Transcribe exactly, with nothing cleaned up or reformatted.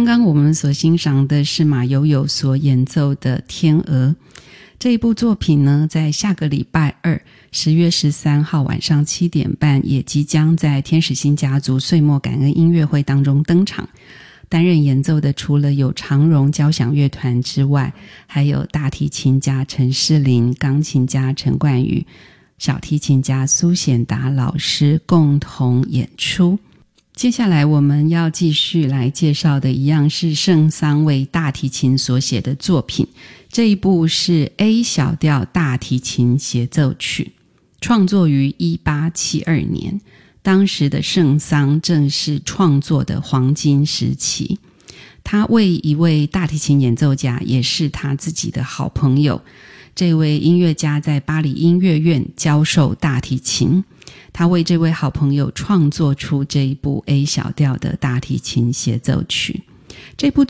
刚刚我们所欣赏的是马友友所演奏的《天鹅》。这一部作品呢，在下个礼拜二十月十三号晚上七点半也即将在天使星家族岁末感恩音乐会当中登场。担任演奏的除了有长荣交响乐团之外，还有大提琴家陈诗琳、钢琴家陈冠宇、小提琴家苏显达老师共同演出。接下来我们要继续来介绍的一样是圣桑为大提琴所写的作品，这一部是 A 小调大提琴协奏曲，创作于一八七二年，当时的圣桑正是创作的黄金时期。他为一位大提琴演奏家，也是他自己的好朋友，这位音乐家在巴黎音乐院教授大提琴，他为这位好朋友创作出这一部 A 小调的大提琴协奏曲。这部